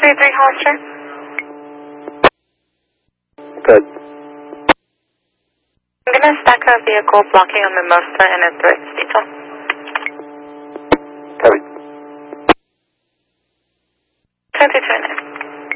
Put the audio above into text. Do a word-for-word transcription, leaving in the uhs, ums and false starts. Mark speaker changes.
Speaker 1: three three Hollister.
Speaker 2: Good.
Speaker 1: I'm going to stack a vehicle blocking a Mimosa and a threat detail.
Speaker 2: Copy.
Speaker 1: twenty-two